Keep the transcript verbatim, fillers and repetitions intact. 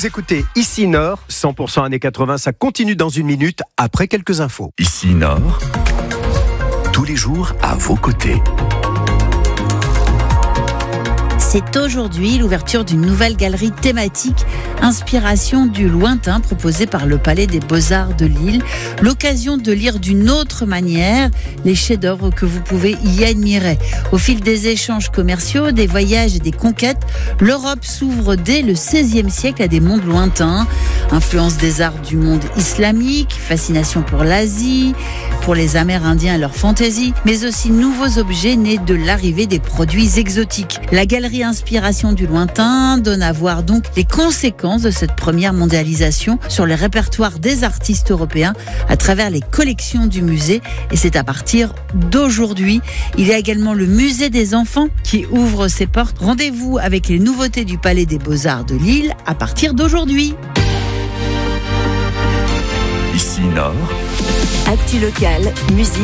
Vous écoutez Ici Nord, cent pour cent années quatre-vingts, ça continue dans une minute après quelques infos. Ici Nord, tous les jours à vos côtés. C'est aujourd'hui l'ouverture d'une nouvelle galerie thématique Inspiration du lointain proposée par le Palais des Beaux-Arts de Lille. L'occasion de lire d'une autre manière les chefs-d'œuvre que vous pouvez y admirer. Au fil des échanges commerciaux, des voyages et des conquêtes, l'Europe s'ouvre dès le seizième siècle à des mondes lointains. Influence des arts du monde islamique, fascination pour l'Asie, pour les Amérindiens et leur fantaisie, mais aussi nouveaux objets nés de l'arrivée des produits exotiques. La galerie Inspiration du lointain donne à voir donc les conséquences de cette première mondialisation sur les répertoires des artistes européens à travers les collections du musée, et c'est à partir d'aujourd'hui. Il y a également le musée des enfants qui ouvre ses portes. Rendez-vous avec les nouveautés du Palais des Beaux-Arts de Lille à partir d'aujourd'hui. Ici Nord. Actu locale, musique.